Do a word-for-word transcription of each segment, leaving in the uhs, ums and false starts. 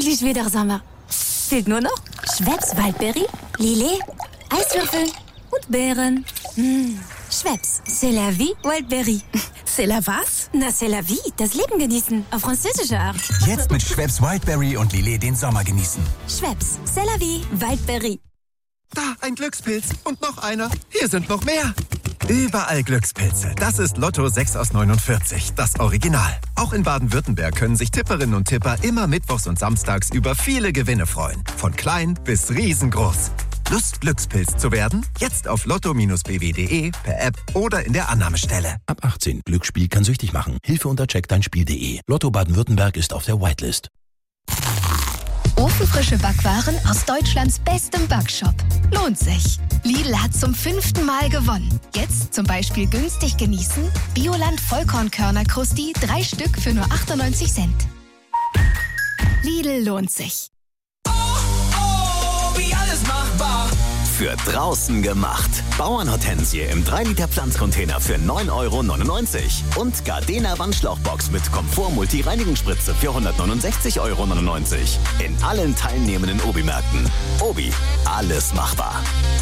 endlich wieder Sommer. Fehlt nur noch Schweppes Waldberry, Lillet, Eiswürfel und Beeren. Mmh. Schweppes, c'est la vie, Wildberry. C'est la was? Na, c'est la vie, das Leben genießen, auf französische Art. Jetzt mit Schweppes Wildberry und Lillet den Sommer genießen. Schweppes, c'est la vie, Wildberry. Da, ein Glückspilz und noch einer. Hier sind noch mehr. Überall Glückspilze. Das ist Lotto sechs aus neunundvierzig, das Original. Auch in Baden-Württemberg können sich Tipperinnen und Tipper immer mittwochs und samstags über viele Gewinne freuen. Von klein bis riesengroß. Lust, Glückspilz zu werden? Jetzt auf lotto b w punkt de, per App oder in der Annahmestelle. Ab achtzehn. Glücksspiel kann süchtig machen. Hilfe unter check dein spiel punkt de. Lotto Baden-Württemberg ist auf der Whitelist. Ofenfrische Backwaren aus Deutschlands bestem Backshop. Lohnt sich. Lidl hat zum fünften Mal gewonnen. Jetzt zum Beispiel günstig genießen: Bioland Vollkornkörner Krusti, drei Stück für nur achtundneunzig Cent. Lidl lohnt sich. Oh, oh, wie alles machbar. Für draußen gemacht. Bauernhortensie im drei Liter Pflanzcontainer für neun Euro neunundneunzig. Und Gardena Wandschlauchbox mit Komfort-Multi-Reinigungsspritze für hundertneunundsechzig Euro neunundneunzig. In allen teilnehmenden Obi-Märkten. Obi, alles machbar.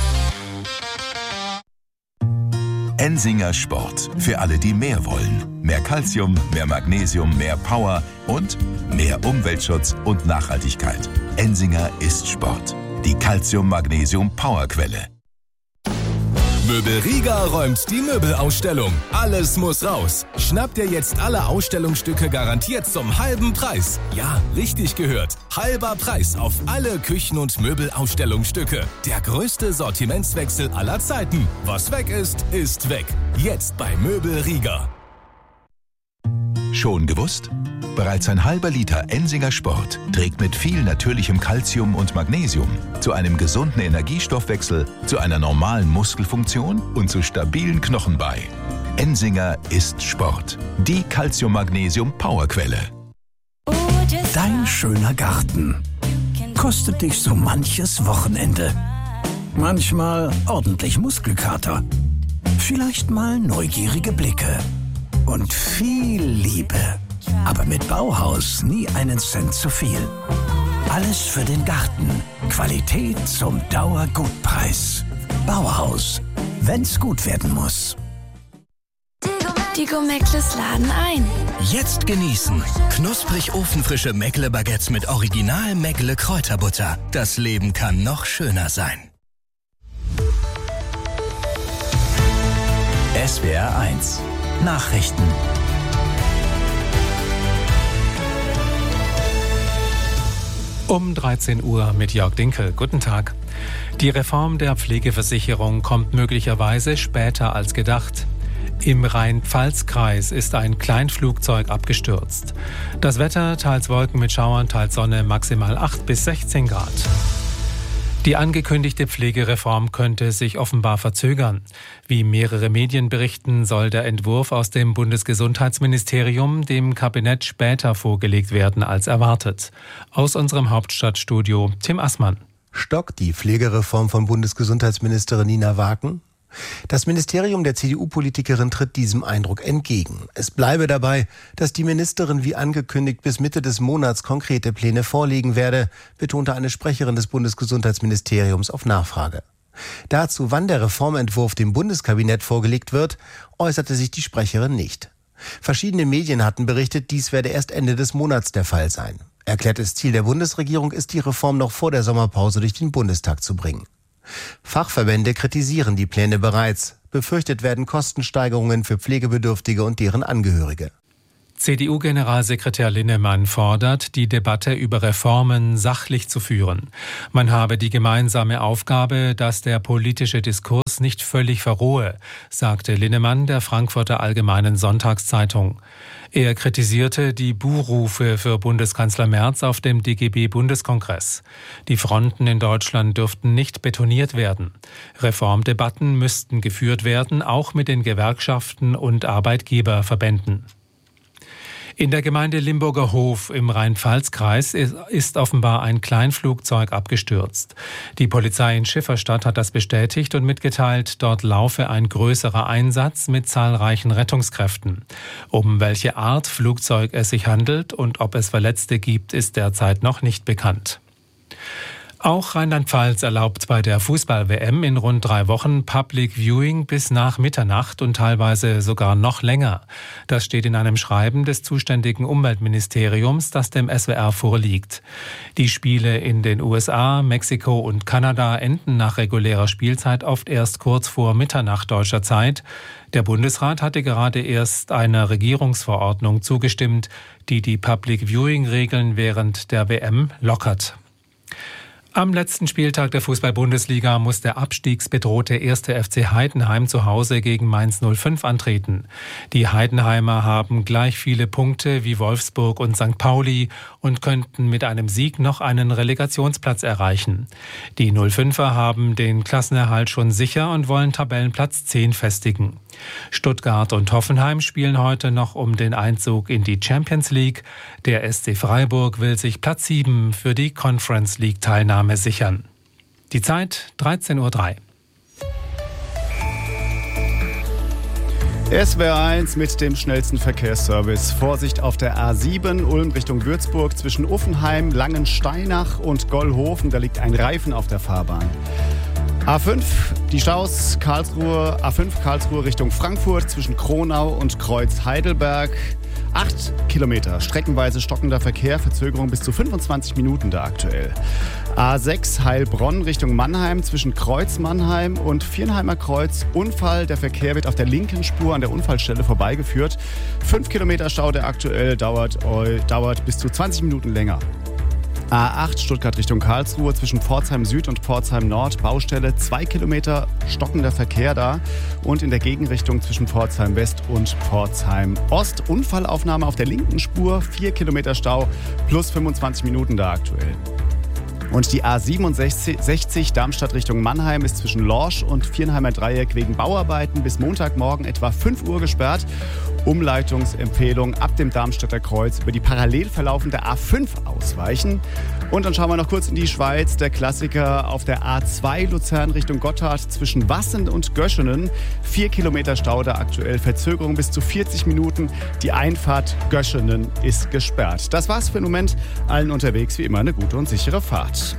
Ensinger Sport. Für alle, die mehr wollen. Mehr Calcium, mehr Magnesium, mehr Power und mehr Umweltschutz und Nachhaltigkeit. Ensinger ist Sport. Die Calcium-Magnesium-Powerquelle. Möbel Rieger räumt die Möbelausstellung. Alles muss raus. Schnappt ihr jetzt alle Ausstellungsstücke garantiert zum halben Preis. Ja, richtig gehört. Halber Preis auf alle Küchen- und Möbelausstellungsstücke. Der größte Sortimentswechsel aller Zeiten. Was weg ist, ist weg. Jetzt bei Möbel Rieger. Schon gewusst? Bereits ein halber Liter Ensinger Sport trägt mit viel natürlichem Calcium und Magnesium zu einem gesunden Energiestoffwechsel, zu einer normalen Muskelfunktion und zu stabilen Knochen bei. Ensinger ist Sport. Die Calcium-Magnesium-Powerquelle. Dein schöner Garten kostet dich so manches Wochenende. Manchmal ordentlich Muskelkater. Vielleicht mal neugierige Blicke. Und viel Liebe. Aber mit Bauhaus nie einen Cent zu viel. Alles für den Garten. Qualität zum Dauergutpreis. Bauhaus. Wenn's gut werden muss. Die Gourmettles laden ein. Jetzt genießen. Knusprig ofenfrische Meckle-Baguettes mit Original Meckle Kräuterbutter. Das Leben kann noch schöner sein. S W R eins Nachrichten. Um dreizehn Uhr mit Jörg Dinkel. Guten Tag. Die Reform der Pflegeversicherung kommt möglicherweise später als gedacht. Im Rhein-Pfalz-Kreis ist ein Kleinflugzeug abgestürzt. Das Wetter: teils Wolken mit Schauern, teils Sonne, maximal acht bis sechzehn Grad. Die angekündigte Pflegereform könnte sich offenbar verzögern. Wie mehrere Medien berichten, soll der Entwurf aus dem Bundesgesundheitsministerium dem Kabinett später vorgelegt werden als erwartet. Aus unserem Hauptstadtstudio Tim Assmann. Stockt die Pflegereform von Bundesgesundheitsministerin Nina Wagen? Das Ministerium der C D U-Politikerin tritt diesem Eindruck entgegen. Es bleibe dabei, dass die Ministerin wie angekündigt bis Mitte des Monats konkrete Pläne vorlegen werde, betonte eine Sprecherin des Bundesgesundheitsministeriums auf Nachfrage. Dazu, wann der Reformentwurf dem Bundeskabinett vorgelegt wird, äußerte sich die Sprecherin nicht. Verschiedene Medien hatten berichtet, dies werde erst Ende des Monats der Fall sein. Erklärtes Ziel der Bundesregierung ist, die Reform noch vor der Sommerpause durch den Bundestag zu bringen. Fachverbände kritisieren die Pläne bereits. Befürchtet werden Kostensteigerungen für Pflegebedürftige und deren Angehörige. C D U-Generalsekretär Linnemann fordert, die Debatte über Reformen sachlich zu führen. Man habe die gemeinsame Aufgabe, dass der politische Diskurs nicht völlig verrohe, sagte Linnemann der Frankfurter Allgemeinen Sonntagszeitung. Er kritisierte die Buhrufe für Bundeskanzler Merz auf dem D G B-Bundeskongress. Die Fronten in Deutschland dürften nicht betoniert werden. Reformdebatten müssten geführt werden, auch mit den Gewerkschaften und Arbeitgeberverbänden. In der Gemeinde Limburger Hof im Rhein-Pfalz-Kreis ist offenbar ein Kleinflugzeug abgestürzt. Die Polizei in Schifferstadt hat das bestätigt und mitgeteilt, dort laufe ein größerer Einsatz mit zahlreichen Rettungskräften. Um welche Art Flugzeug es sich handelt und ob es Verletzte gibt, ist derzeit noch nicht bekannt. Auch Rheinland-Pfalz erlaubt bei der Fußball-W M in rund drei Wochen Public Viewing bis nach Mitternacht und teilweise sogar noch länger. Das steht in einem Schreiben des zuständigen Umweltministeriums, das dem S W R vorliegt. Die Spiele in den U S A, Mexiko und Kanada enden nach regulärer Spielzeit oft erst kurz vor Mitternacht deutscher Zeit. Der Bundesrat hatte gerade erst einer Regierungsverordnung zugestimmt, die die Public Viewing-Regeln während der W M lockert. Am letzten Spieltag der Fußball-Bundesliga muss der abstiegsbedrohte erste F C Heidenheim zu Hause gegen Mainz null fünf antreten. Die Heidenheimer haben gleich viele Punkte wie Wolfsburg und Sankt Pauli und könnten mit einem Sieg noch einen Relegationsplatz erreichen. Die null fünfer haben den Klassenerhalt schon sicher und wollen Tabellenplatz zehn festigen. Stuttgart und Hoffenheim spielen heute noch um den Einzug in die Champions League. Der S C Freiburg will sich Platz sieben für die Conference League Teilnahme sichern. Die Zeit dreizehn Uhr drei. S W R eins mit dem schnellsten Verkehrsservice. Vorsicht auf der A sieben, Ulm Richtung Würzburg zwischen Uffenheim, Langensteinach und Gollhofen. Da liegt ein Reifen auf der Fahrbahn. A fünf, die Staus Karlsruhe, A fünf Karlsruhe Richtung Frankfurt zwischen Kronau und Kreuz Heidelberg. Acht Kilometer, streckenweise stockender Verkehr, Verzögerung bis zu fünfundzwanzig Minuten da aktuell. A sechs Heilbronn Richtung Mannheim zwischen Kreuz Mannheim und Viernheimer Kreuz. Unfall, der Verkehr wird auf der linken Spur an der Unfallstelle vorbeigeführt. Fünf Kilometer Stau, der aktuell dauert, dauert bis zu zwanzig Minuten länger. A acht Stuttgart Richtung Karlsruhe zwischen Pforzheim Süd und Pforzheim Nord. Baustelle, zwei Kilometer stockender Verkehr da. Und in der Gegenrichtung zwischen Pforzheim West und Pforzheim Ost. Unfallaufnahme auf der linken Spur, vier Kilometer Stau plus fünfundzwanzig Minuten da aktuell. Und die A siebenundsechzig Darmstadt Richtung Mannheim ist zwischen Lorsch und Viernheimer Dreieck wegen Bauarbeiten bis Montagmorgen etwa fünf Uhr gesperrt. Umleitungsempfehlung ab dem Darmstädter Kreuz über die parallel verlaufende A fünf ausweichen. Und dann schauen wir noch kurz in die Schweiz. Der Klassiker auf der A zwei Luzern Richtung Gotthard zwischen Wassen und Göschenen. Vier Kilometer Stau da aktuell, Verzögerung bis zu vierzig Minuten. Die Einfahrt Göschenen ist gesperrt. Das war's für den Moment. Allen unterwegs wie immer eine gute und sichere Fahrt.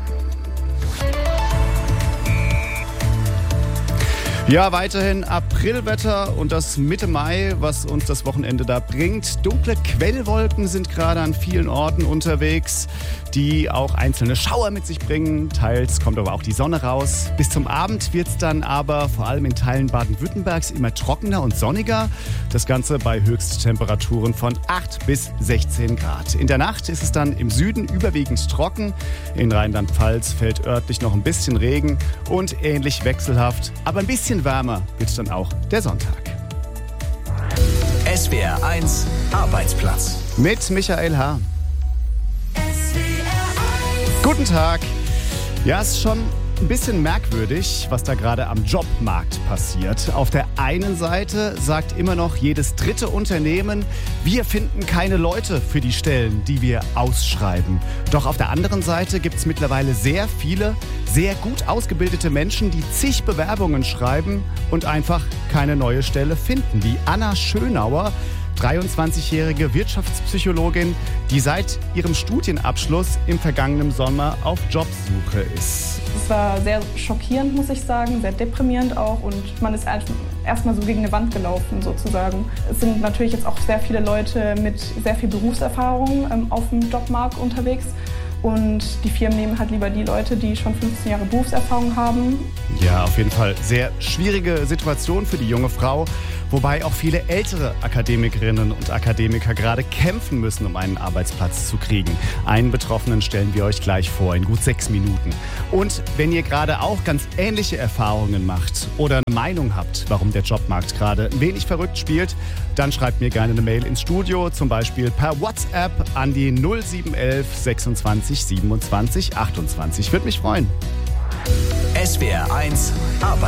Ja, weiterhin Aprilwetter und das Mitte Mai, was uns das Wochenende da bringt. Dunkle Quellwolken sind gerade an vielen Orten unterwegs, die auch einzelne Schauer mit sich bringen. Teils kommt aber auch die Sonne raus. Bis zum Abend wird es dann aber vor allem in Teilen Baden-Württembergs immer trockener und sonniger. Das Ganze bei Höchsttemperaturen von acht bis sechzehn Grad. In der Nacht ist es dann im Süden überwiegend trocken. In Rheinland-Pfalz fällt örtlich noch ein bisschen Regen und ähnlich wechselhaft, aber ein bisschen wärmer wird dann auch der Sonntag. S W R eins Arbeitsplatz. Mit Michael H. Guten Tag. Ja, es ist schon ein bisschen merkwürdig, was da gerade am Jobmarkt passiert. Auf der einen Seite sagt immer noch jedes dritte Unternehmen, wir finden keine Leute für die Stellen, die wir ausschreiben. Doch auf der anderen Seite gibt es mittlerweile sehr viele, sehr gut ausgebildete Menschen, die zig Bewerbungen schreiben und einfach keine neue Stelle finden. Wie Anna Schönauer, dreiundzwanzigjährige Wirtschaftspsychologin, die seit ihrem Studienabschluss im vergangenen Sommer auf Jobsuche ist. Es war sehr schockierend, muss ich sagen, sehr deprimierend auch und man ist erstmal so gegen eine Wand gelaufen sozusagen. Es sind natürlich jetzt auch sehr viele Leute mit sehr viel Berufserfahrung ähm, auf dem Jobmarkt unterwegs. Und die Firmen nehmen halt lieber die Leute, die schon fünfzehn Jahre Berufserfahrung haben. Ja, auf jeden Fall sehr schwierige Situation für die junge Frau. Wobei auch viele ältere Akademikerinnen und Akademiker gerade kämpfen müssen, um einen Arbeitsplatz zu kriegen. Einen Betroffenen stellen wir euch gleich vor, in gut sechs Minuten. Und wenn ihr gerade auch ganz ähnliche Erfahrungen macht oder eine Meinung habt, warum der Jobmarkt gerade ein wenig verrückt spielt, dann schreibt mir gerne eine Mail ins Studio, zum Beispiel per WhatsApp an die null sieben eins eins sechsundzwanzig siebenundzwanzig achtundzwanzig. Würde mich freuen. S W R eins Arbeit.